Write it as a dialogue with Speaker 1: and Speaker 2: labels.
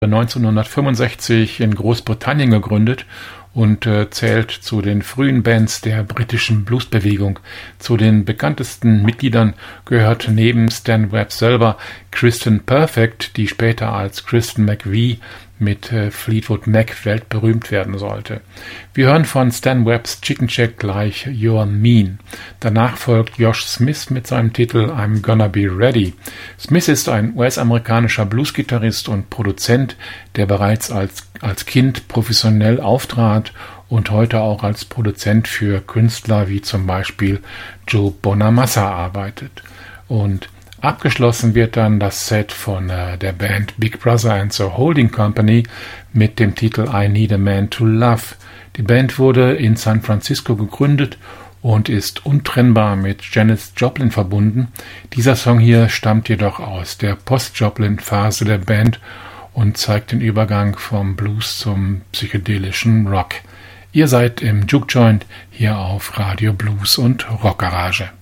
Speaker 1: 1965 in Großbritannien gegründet und zählt zu den frühen Bands der britischen Bluesbewegung. Zu den bekanntesten Mitgliedern gehört neben Stan Webb selber Kristen Perfect, die später als Kristen McVie mit Fleetwood Mac weltberühmt werden sollte. Wir hören von Stan Webbs Chicken Shack gleich You're Mean. Danach folgt Josh Smith mit seinem Titel I'm Gonna Be Ready. Smith ist ein US-amerikanischer Bluesgitarrist und Produzent, der bereits als Kind professionell auftrat und heute auch als Produzent für Künstler wie zum Beispiel Joe Bonamassa arbeitet. Und abgeschlossen wird dann das Set von der Band Big Brother and the Holding Company mit dem Titel I Need a Man to Love. Die Band wurde in San Francisco gegründet und ist untrennbar mit Janis Joplin verbunden. Dieser Song hier stammt jedoch aus der Post-Joplin-Phase der Band und zeigt den Übergang vom Blues zum psychedelischen Rock. Ihr seid im Juke Joint hier auf Radio Blues und Rock Garage.